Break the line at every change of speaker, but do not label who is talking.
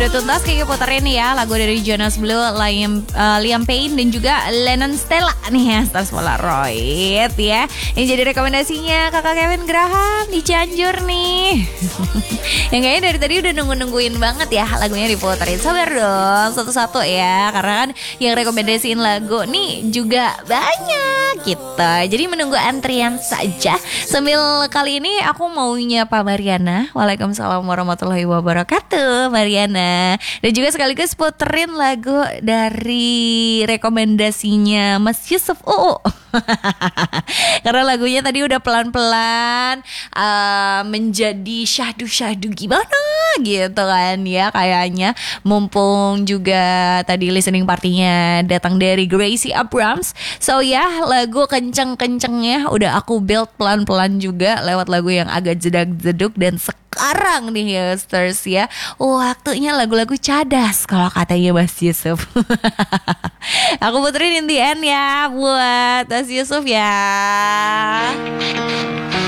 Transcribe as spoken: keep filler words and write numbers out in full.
udah tuntas kayak puterin ya lagu dari Jonas Blue, Liam, uh, Liam Payne dan juga Lennon Stella nih ya, Stars Polaroid ya. Yang jadi rekomendasinya kakak Kevin Graham di Cianjur nih. Yang kayaknya dari tadi udah nunggu-nungguin banget ya lagunya diputerin. Sabar dong satu-satu ya, karena kan yang rekomendasiin lagu nih juga banyak gitu. Jadi menunggu antrian saja. Sambil kali ini aku mau nyapa Mariana. Waalaikumsalam warahmatullahi wabarakatuh Mariana. Dan juga sekaligus puterin lagu dari rekomendasinya Mas Yusuf U. Karena lagunya tadi udah pelan-pelan uh, menjadi syahdu-syahdu gimana gitu kan ya, kayaknya mumpung juga tadi listening partinya datang dari Gracie Abrams. So ya, lagu kenceng-kencengnya udah aku build pelan-pelan juga lewat lagu yang agak jedak-jeduk. Dan sekarang nih ya Stars ya, waktunya lagu-lagu cadas kalau katanya Mas Yusuf. Aku puterin in the end ya buat Mas Yusuf ya.